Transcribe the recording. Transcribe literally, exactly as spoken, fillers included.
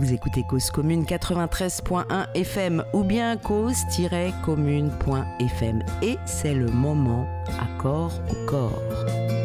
Vous écoutez Cause Commune quatre-vingt-treize point un F M ou bien cause tiret commune point f m et c'est le moment Accord au corps.